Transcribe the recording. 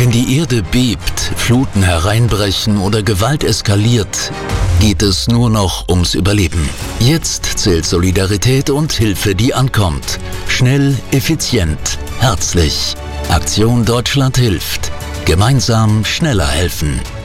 Wenn die Erde bebt, Fluten hereinbrechen oder Gewalt eskaliert, geht es nur noch ums Überleben. Jetzt zählt Solidarität und Hilfe, die ankommt. Schnell, effizient, herzlich. Aktion Deutschland hilft. Gemeinsam schneller helfen.